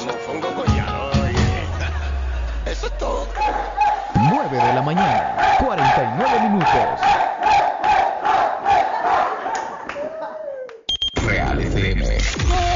mofongo collado. Eso es todo. 9 de la mañana, 49